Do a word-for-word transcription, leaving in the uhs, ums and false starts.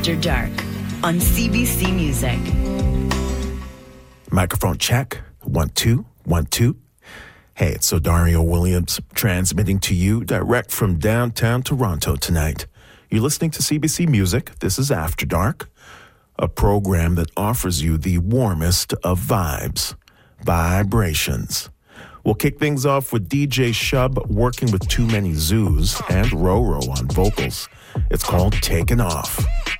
After Dark on C B C Music. Microphone check. One, two, one, two. Hey, it's Odario Williams transmitting to you direct from downtown Toronto tonight. You're listening to C B C Music. This is After Dark, a program that offers you the warmest of vibes, vibrations. We'll kick things off with D J Shub working with Too Many Zoos and Roro on vocals. It's called Taken Off.